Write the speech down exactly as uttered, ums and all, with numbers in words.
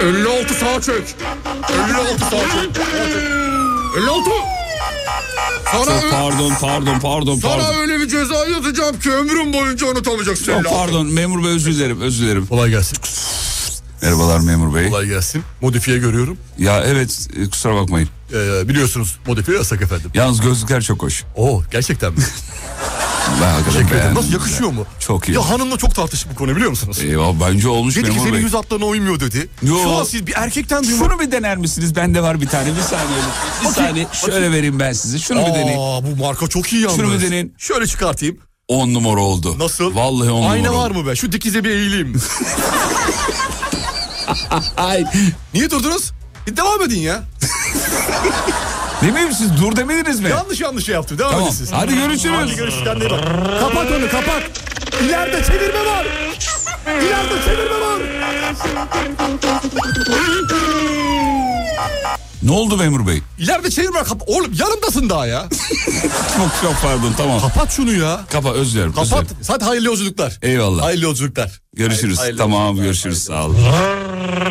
elli altı sağa çek. elli altı sağa çek. elli altı. Sana Çok pardon pardon pardon Sana pardon. öyle bir ceza yazacağım ki ömrüm boyunca unutamayacaksın. Çok pardon memur bey, özür dilerim özür dilerim. Kolay gelsin. Merhabalar memur bey. Kolay gelsin. Modifiye görüyorum. Ya evet e, kusura bakmayın. Ee, biliyorsunuz modifiye yasak efendim. Yalnız gözlükler çok hoş. Oo gerçekten mi? Ben Teşekkür ederim. beğendim. Nasıl yakışıyor mu? Çok iyi. Ya hanımla çok tartıştık bu konu biliyor musunuz? Eyvah bence olmuş Dedi ki memur senin bey. yüz hatlarına uymuyor dedi. Yo. Şu an siz bir erkekten duymak... Şunu bir dener misiniz? Bende var bir tane. Bir saniye. Bir Bakayım, saniye. bakayım. Şöyle vereyim ben size. Şunu bir deneyin. Aa bu marka çok iyi yalnız. Şunu bir deneyin. Şöyle çıkartayım. On numara oldu. Nasıl? Vallahi on numara Ayna oldu. var mı be? Şu dikize bir eğileyim. Ay. Niye durdunuz? Bir devam edin ya. Demeyeyim siz dur demediniz mi? Yanlış yanlış şey yaptım. Devam Tamam. edin siz. Hadi görüşürüz. Hadi görüşürüz. Kendine iyi bak. Kapat onu kapat. İleride çevirme var. İleride çevirme var. Ne oldu memur bey? İleride çevirme var. Kap- Oğlum yanımdasın daha ya. Çok çok pardon tamam. Kapat şunu ya. Kapa özür dilerim. özür Kapat. dilerim. Hadi hayırlı yolculuklar. Eyvallah. Hayırlı yolculuklar. Görüşürüz. Hayırlı Tamam yolculuklar. görüşürüz. Sağ olun.